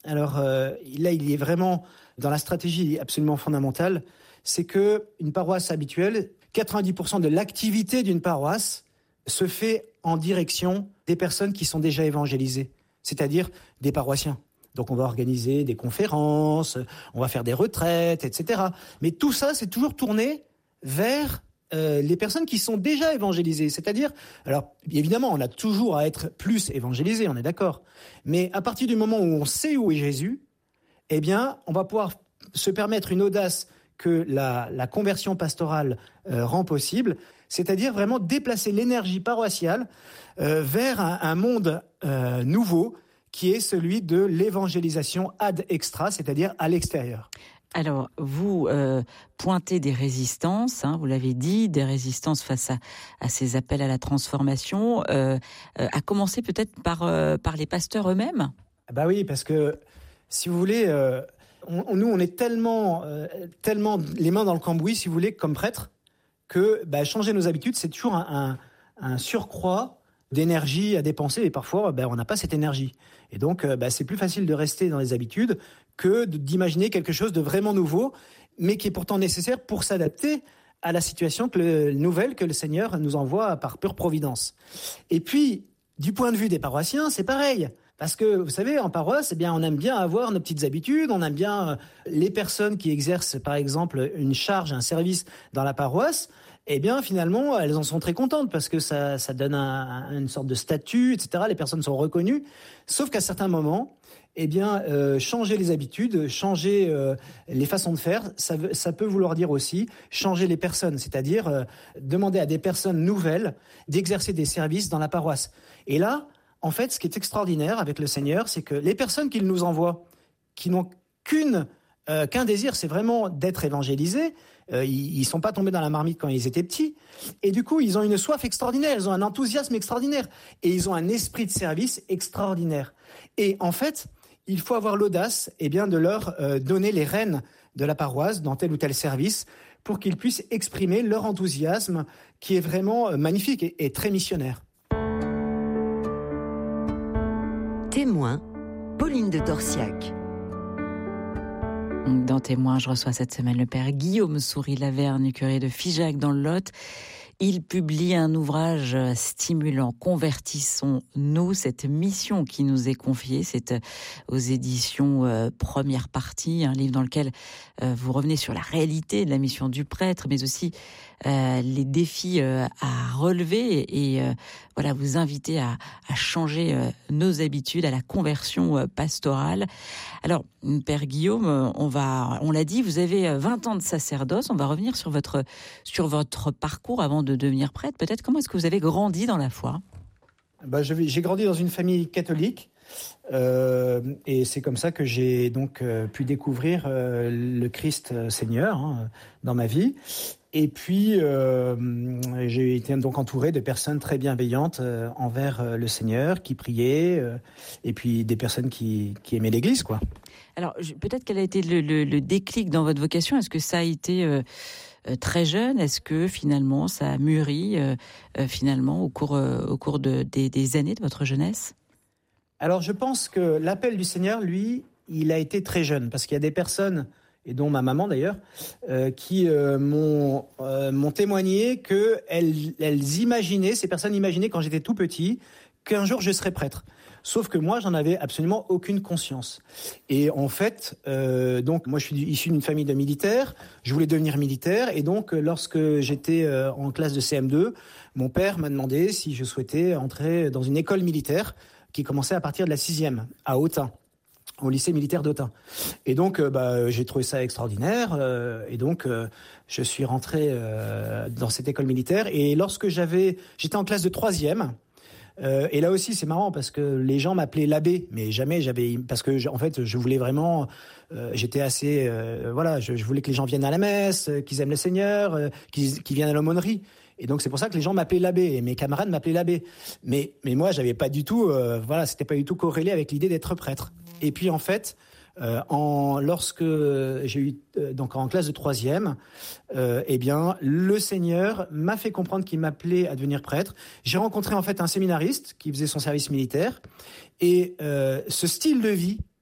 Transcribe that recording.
Alors là, il est vraiment dans la stratégie absolument fondamentale, c'est que une paroisse habituelle, 90% de l'activité d'une paroisse se fait en direction des personnes qui sont déjà évangélisées, c'est-à-dire des paroissiens. Donc on va organiser des conférences, on va faire des retraites, etc. Mais tout ça, c'est toujours tourné vers les personnes qui sont déjà évangélisées. C'est-à-dire, alors évidemment, on a toujours à être plus évangélisés, on est d'accord. Mais à partir du moment où on sait où est Jésus, eh bien, on va pouvoir se permettre une audace que la conversion pastorale rend possible, c'est-à-dire vraiment déplacer l'énergie paroissiale vers un monde nouveau qui est celui de l'évangélisation ad extra, c'est-à-dire à l'extérieur. Alors, vous pointez des résistances, vous l'avez dit, des résistances face à ces appels à la transformation, à commencer peut-être par les pasteurs eux-mêmes ? Bah oui, parce que, si vous voulez, nous, on est tellement les mains dans le cambouis, si vous voulez, comme prêtres, que changer nos habitudes, c'est toujours un surcroît d'énergie à dépenser, et parfois, on n'a pas cette énergie. Et donc, c'est plus facile de rester dans les habitudes que d'imaginer quelque chose de vraiment nouveau, mais qui est pourtant nécessaire pour s'adapter à la situation nouvelle que le Seigneur nous envoie par pure providence. Et puis, du point de vue des paroissiens, c'est pareil. Parce que, vous savez, en paroisse, on aime bien avoir nos petites habitudes, on aime bien les personnes qui exercent, par exemple, une charge, un service dans la paroisse, finalement, elles en sont très contentes parce que ça donne une sorte de statut, etc. Les personnes sont reconnues. Sauf qu'à certains moments, changer les habitudes, changer les façons de faire, ça peut vouloir dire aussi changer les personnes, c'est-à-dire demander à des personnes nouvelles d'exercer des services dans la paroisse. Et là, en fait, ce qui est extraordinaire avec le Seigneur, c'est que les personnes qu'il nous envoie, qui n'ont qu'un désir, c'est vraiment d'être évangélisés. Ils sont pas tombés dans la marmite quand ils étaient petits. Et du coup, ils ont une soif extraordinaire, ils ont un enthousiasme extraordinaire. Et ils ont un esprit de service extraordinaire. Et en fait, il faut avoir l'audace de leur donner les rênes de la paroisse dans tel ou tel service pour qu'ils puissent exprimer leur enthousiasme qui est vraiment magnifique et très missionnaire. Témoin, Pauline de Torsiac. Dans Témoin, je reçois cette semaine le père Guillaume Soury-Laverne, curé de Figeac dans le Lot. Il publie un ouvrage stimulant, Convertissons-nous, cette mission qui nous est confiée. C'est aux éditions Première Partie, un livre dans lequel vous revenez sur la réalité de la mission du prêtre, mais aussi les défis à relever et vous inviter à changer nos habitudes, à la conversion pastorale. Alors, Père Guillaume, on l'a dit, vous avez 20 ans de sacerdoce. On va revenir sur votre parcours avant de devenir prêtre. Peut-être comment est-ce que vous avez grandi dans la foi ? J'ai grandi dans une famille catholique. Et c'est comme ça que j'ai donc pu découvrir le Christ Seigneur dans ma vie. Et puis j'ai été donc entouré de personnes très bienveillantes envers le Seigneur, qui priaient, et puis des personnes qui aimaient l'Église, quoi. Alors peut-être quel a été le déclic dans votre vocation ? Est-ce que ça a été très jeune ? Est-ce que finalement ça a mûri au cours des années de votre jeunesse ? Alors je pense que l'appel du Seigneur, lui, il a été très jeune, parce qu'il y a des personnes, et dont ma maman d'ailleurs, qui m'ont témoigné ces personnes imaginaient quand j'étais tout petit, qu'un jour je serais prêtre. Sauf que moi, j'en avais absolument aucune conscience. Et en fait, donc moi je suis issu d'une famille de militaires, je voulais devenir militaire, et donc lorsque j'étais en classe de CM2, mon père m'a demandé si je souhaitais entrer dans une école militaire qui commençait à partir de la 6e, à Autun, au lycée militaire d'Autun. Et donc, j'ai trouvé ça extraordinaire. Et donc, je suis rentré dans cette école militaire. Et lorsque j'étais en classe de 3e, et là aussi, c'est marrant parce que les gens m'appelaient l'abbé, mais jamais parce que en fait, je voulais vraiment, j'étais assez, je voulais que les gens viennent à la messe, qu'ils aiment le Seigneur, qu'ils viennent à l'aumônerie. Et donc c'est pour ça que les gens m'appelaient l'abbé et mes camarades m'appelaient l'abbé. Mais moi, j'avais pas du tout, c'était pas du tout corrélé avec l'idée d'être prêtre. Et puis en fait, lorsque j'ai eu donc en classe de 3e, le Seigneur m'a fait comprendre qu'il m'appelait à devenir prêtre. J'ai rencontré en fait un séminariste qui faisait son service militaire, et ce style de vie